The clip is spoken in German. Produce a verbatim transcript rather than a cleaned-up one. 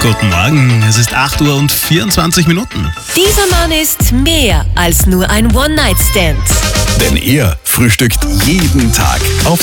Guten Morgen, es ist acht Uhr und vierundzwanzig Minuten. Dieser Mann ist mehr als nur ein One-Night-Stand. Denn er frühstückt jeden Tag auf